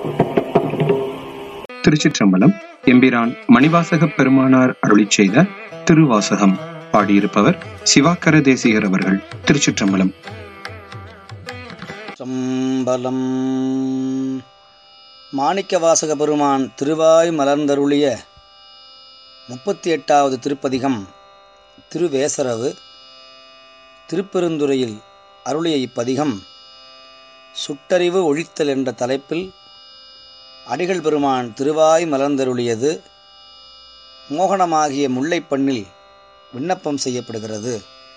திருச்சிற்றம்பலம். எம்பிரான் மணிவாசக பெருமானார் அருளிச் செய்த திருவாசகம். பாடியிருப்பவர் சிவாக்கர தேசிகர் அவர்கள். திருச்சிற்றம்பலம். சம்பலம். மாணிக்கவாசக பெருமான் திருவாய் மலர்ந்தருளிய 38வது திருப்பதிகம் திருவேசரவு. திருப்பெருந்துறையில் அருளிய இப்பதிகம் சுட்டறிவு ஒழித்தல் என்ற தலைப்பில் அடிகள் பெருமான் திருவாய் மலர்ந்தருளியது மோகனமாகிய முல்லைப்பண்ணில் விண்ணப்பம் செய்யப்படுகிறது.